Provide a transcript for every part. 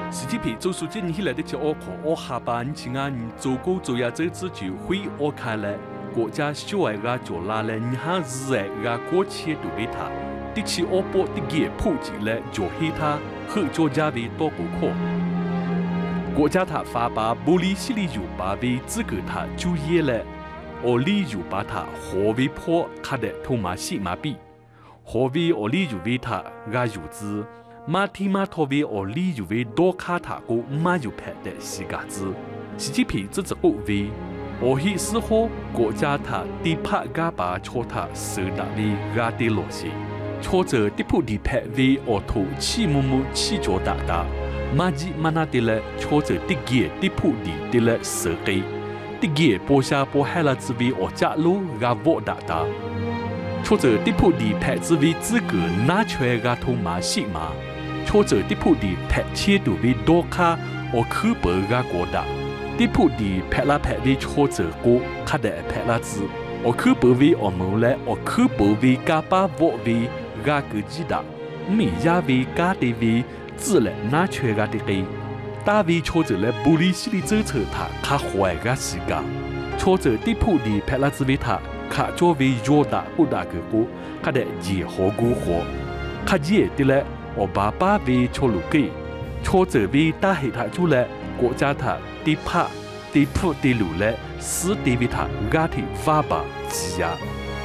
习近平总书记起来的叫我看我下班前啊，做过做呀这次就会我看来，国家小爱个就拉来你看日爱个过去都被他，的起我把的给普及了就黑他和国家为多不可。国家他发把玻璃系里有把为资格他就业了，我里有把他何为破看的托马西马比，何为我里有为他个有资。马提马托为我里有为多卡塔国马有拍的西嘎子，习近平这个为我希是后国家他第拍嘎巴戳他手打为嘎的罗西，戳着第铺的拍为我头起木木起脚打打，马吉马那的了戳着第个第铺的了手给，第个播下播海了只为我家路嘎沃打打，戳着第铺的拍只为资格拿出来嘎头马西马。戳着地铺的拍切度为多卡，我去白个国大。地铺的拍拉拍为戳着国，卡的拍拉子。我去白为我们来，我去白为嘎巴沃为嘎个鸡大，米呀为嘎的为自来拿出个的给。大为戳着来玻璃西里走车他卡坏个西嘎。戳着地铺的拍拉子为他卡着为弱大不大个国，卡的也好过活，卡也的来。我爸爸为戳路给，戳着为打黑他出来，国家他地帕地铺地路来，死地为他家庭发吧挤压。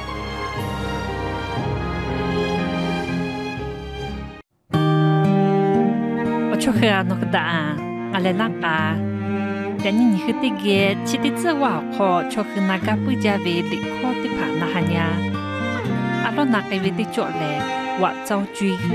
我出去啊，那个答我来那个，但你去这个，其实这我考出去那个不加为理科的怕那哈呀，阿罗那个为的做嘞，我早追。